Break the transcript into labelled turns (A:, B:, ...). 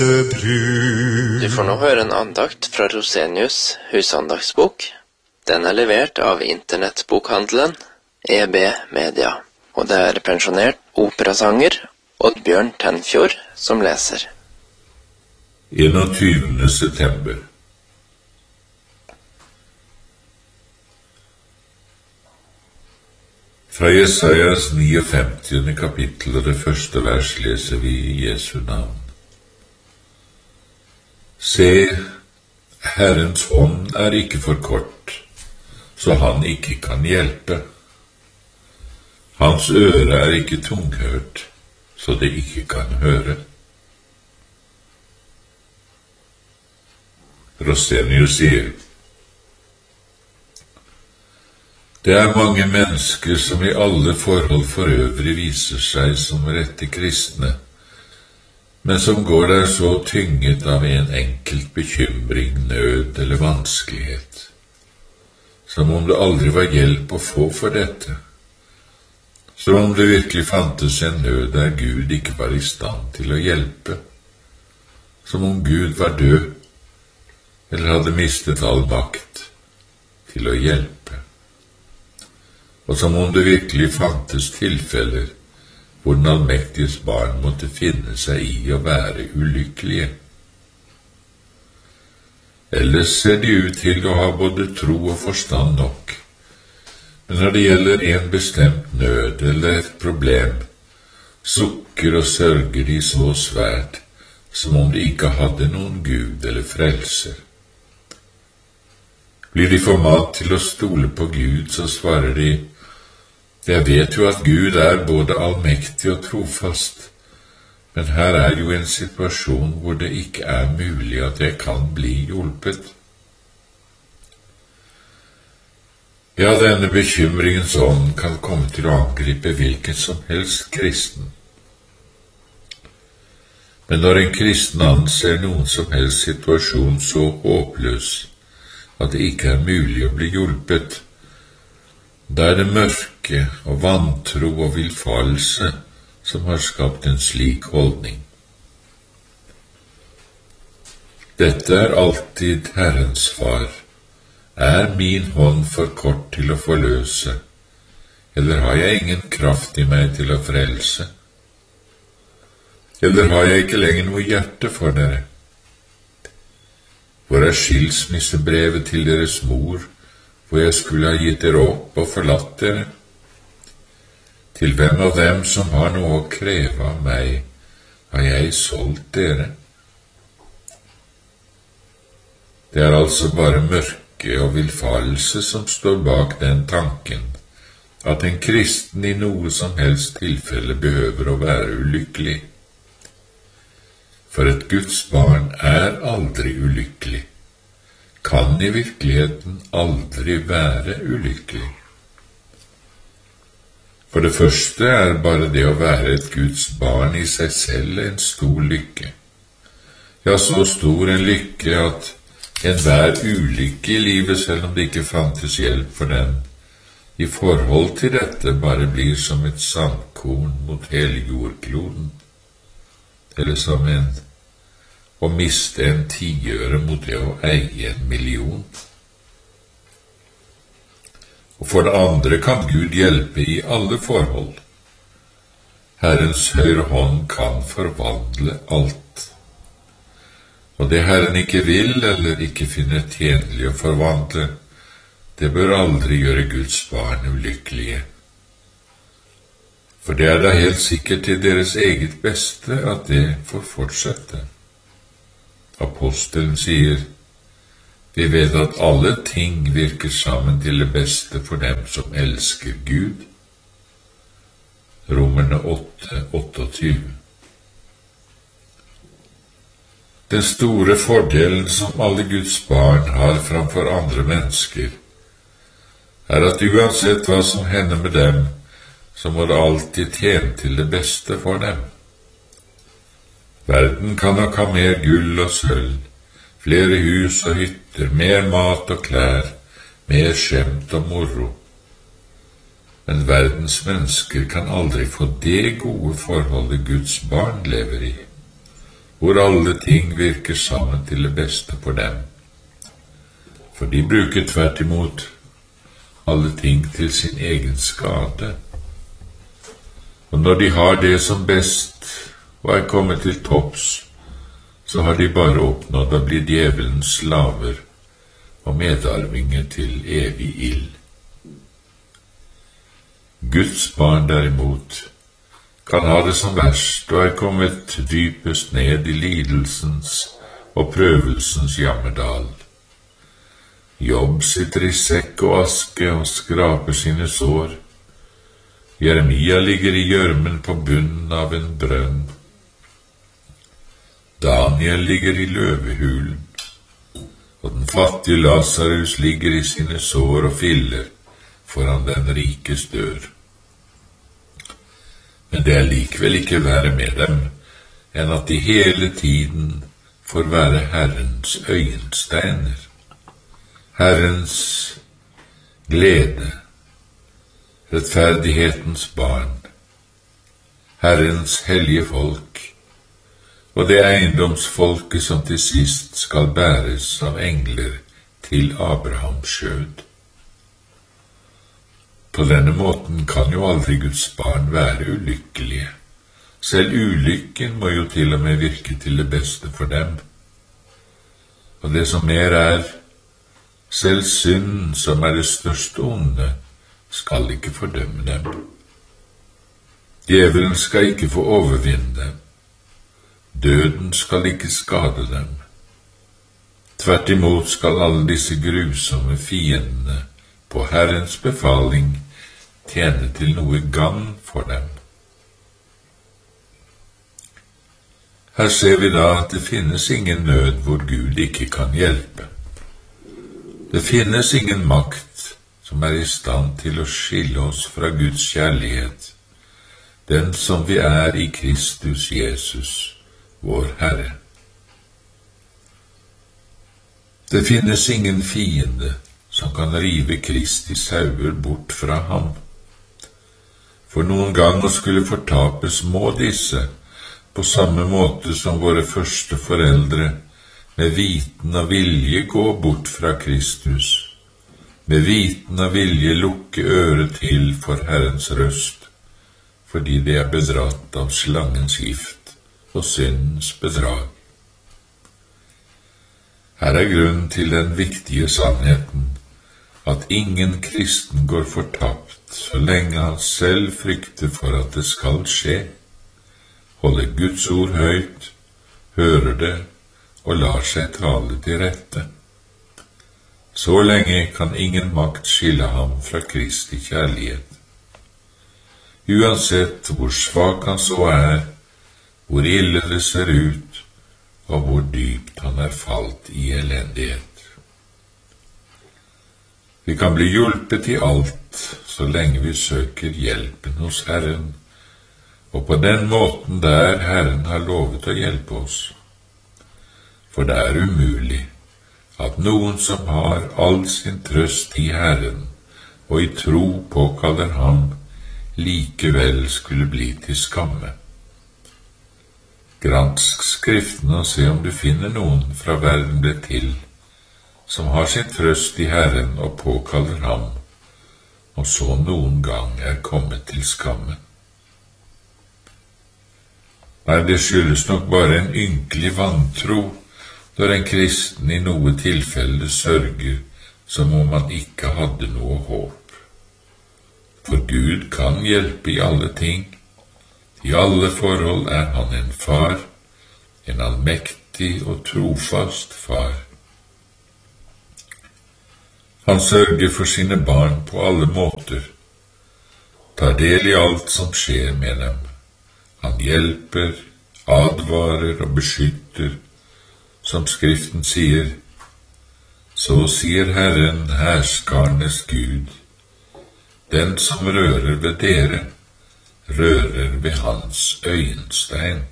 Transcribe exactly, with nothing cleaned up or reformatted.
A: Du får nå høre en andakt fra Rosenius husandaktsbok. Den er levert av internettbokhandelen E B Media, og det er pensjonert operasanger Oddbjørn Tenfjord som leser.
B: enogtyvende september. Fra Jesajas niogfemtiende kapittel og det første vers leser vi i Jesu navn. Se, Herrens hånd er ikke for kort, så han ikke kan hjelpe. Hans øre er ikke tunghørt, så det ikke kan høre. Rosenius sier, det er mange mennesker som i alle forhold for øvrig viser seg som rette kristne, men som går der så tynget av en enkelt bekymring, nød eller vanskelighet, som om det aldri var hjelp å få for dette, som om det virkelig fantes en nød der Gud ikke var i stand til å hjelpe, som om Gud var død, eller hadde mistet all makt til å hjelpe, og som om det virkelig fantes tilfeller hvor den allmektiges barn måtte finne seg i å være ulykkelige. Ellers ser de ut til å ha både tro og forstand nok, men når det gjelder en bestemt nød eller et problem, sukker og sørger de så svært som om de ikke hadde noen Gud eller frelser. Blir de formalt til å stole på Gud, så svarer de, jeg vet jo at Gud er både allmektig og trofast, men her er jo en situasjon hvor det ikke er mulig at jeg kan bli hjulpet. Ja, denne bekymringens ånd kan komme til å angripe hvilken som helst kristen. Men når en kristen anser noen som helst situasjon så håpløs at det ikke er mulig å bli hjulpet, da er det mørke og vantro og villfarelse som har skapt en slik holdning. Dette er alltid Herrens far. Er min hånd for kort til å forløse, eller har jeg ingen kraft i meg til å frelse? Eller har jeg ikke lenger noe hjerte for dere? Hvor er skilsmissebrevet til deres mor, hvor jeg skulle ha gitt dere opp og forlatt dere? Til hvem av dem som har noe å kreve av meg, har jeg solgt dere? Det er altså bare mørke og villfarelse som står bak den tanken, at en kristen i noe som helst tilfelle behøver å være ulykkelig. For et Guds barn er aldri ulykkelig, kan i virkeligheten aldri være ulykkelig. For det første er bare det å være et Guds barn i seg selv en stor lykke. Ja, så stor en lykke at enhver ulykke i livet, selv om det ikke fantes hjelp for den, i forhold til dette bare blir som et sandkorn mot hele jordkloden, eller som en å miste en tiøre mot det å eie en million. Og for det andre kan Gud hjelpe i alle forhold. Herrens høyre hånd kan forvandle alt. Og det Herren ikke vil eller ikke finner tjenlig å forvandle, det bør aldri gjøre Guds barn ulykkelige. For det er da helt sikkert til deres eget beste at det får fortsette. Apostelen sier, vi vet at alle ting virker sammen til det beste for dem som elsker Gud. Romerne åtte, tjueåtte. Den store fordelen som alle Guds barn har framfor andre mennesker, er at uansett hva som hender med dem, så må det alltid tjene til det beste for dem. Verden kan nok ha mer gull og sølv, flere hus og hytter, mer mat og klær, mer skjemt og moro. Men verdens mennesker kan aldri få det gode forholdet Guds barn lever i, hvor alle ting virker sammen til det beste for dem. For de bruker tvert imot alle ting til sin egen skade. Og når de har det som best og er kommet til topps, så har de bare oppnådd å bli djevelens slaver og medarvinger til evig ild. Guds barn derimot kan ha det som verst og er kommet dypest ned i lidelsens og prøvelsens jammerdal. Jobb sitter i sekk og aske og skraper sine sår. Jeremia ligger i gjørmen på bunnen av en brønn. Daniel ligger i løvehulen, og den fattige Lazarus ligger i sine sår og filler foran den rikes dør. Men det er likevel ikke verre med dem enn at de hele tiden får være Herrens øyensteiner, Herrens glede, rettferdighetens barn, Herrens hellige folk, og det eiendomsfolket som til sist skal bæres av engler til Abrahams skjød. På denne måten kan jo aldri Guds barn være ulykkelige. Selv ulykken må jo til og med virke til det beste for dem. Og det som mer er, selv synden, som er det største onde, skal ikke fordømme dem. Djevelen skal ikke få overvinne dem. Døden skal ikke skade dem. Tvert imot skal alle disse grusomme fiendene på Herrens befaling tjene til noe gagn for dem. Her ser vi da at det finnes ingen nød hvor Gud ikke kan hjelpe. Det finnes ingen makt som er i stand til å skille oss fra Guds kjærlighet, den som vi er i Kristus Jesus, vår Herre. Det finnes ingen fiende som kan rive Kristi sauer bort fra ham. For noen gang å skulle fortapes må disse, på samme måte som våre første foreldre, med viten og vilje gå bort fra Kristus, med viten og vilje lukke øret til for Herrens røst, fordi de er bedratt av slangens gift og syndens bedrag. Her er grunnen til den viktige sannheten, at ingen kristen går fortapt så lenge han selv frykter for at det skal skje, holder Guds ord høyt, hører det og lar seg tale til rette. Så lenge kan ingen makt skille ham fra Kristi kjærlighet. Uansett hvor svak han så er, hvor ille det ser ut, og hvor dypt han er falt i elendighet. Vi kan bli hjulpet i alt så lenge vi søker hjelpen hos Herren, og på den måten der Herren har lovet å hjelpe oss. For det er umulig at noen som har all sin trøst i Herren og i tro påkaller ham, likevel skulle bli til skamme. Gransk Skriftene og se om du finner noen fra verden ble til, som har sin trøst i Herren og påkaller ham, og så noen gang er kommet til skamme. Nei, det skyldes nok bare en ynkelig vantro når en kristen i noe tilfelle sørger som om han ikke hadde noe håp. For Gud kan hjelpe i alle ting. I alle forhold er han en far, en allmektig og trofast far. Han sørger for sine barn på alle måter, tar del i alt som skjer med dem. Han hjelper, advarer og beskytter, som Skriften sier. Så sier Herren, herskarnes Gud, den som rører ved dere, rører ved hans øyenstein.